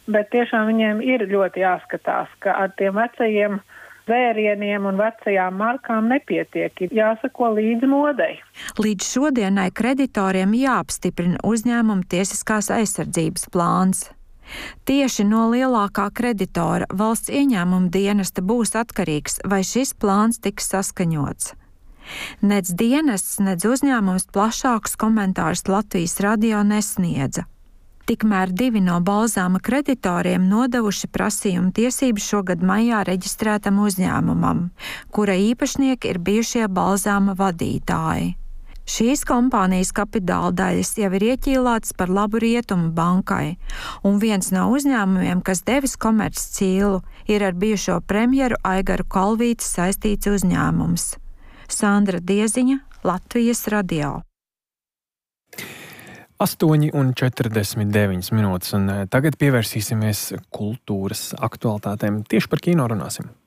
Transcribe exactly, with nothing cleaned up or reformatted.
bet tiešām viņiem ir ļoti jāskatās, ka ar tiem vecajiem vērieniem un vecajām markām nepietiek, ir jāsako līdzi modei. Līdz šodienai kreditoriem jāapstiprina uzņēmuma tiesiskās aizsardzības plāns. Tieši no lielākā kreditora valsts ieņēmuma dienesta būs atkarīgs, vai šis plāns tiks saskaņots. Nec dienests, nec uzņēmums plašākus komentārus Latvijas radio nesniedza. Tikmēr divi no Balzāma kreditoriem nodevuši prasījumu tiesības šogad maijā reģistrētam uzņēmumam, kura īpašnieki ir bijušie Balzāma vadītāji. Šīs kompānijas kapitāla daļas jau ir ieķīlātas par labu Rietumu bankai, un viens no uzņēmumiem, kas devis Komercīlu, ir ar bijušo premjeru Aigaru Kalvīti saistīts uzņēmums. Sandra Dieziņa, Latvijas radio. astoņi un četrdesmit deviņas minūtes, un tagad pievērsīsimies kultūras aktualitātēm. Tieši par kino runāsim.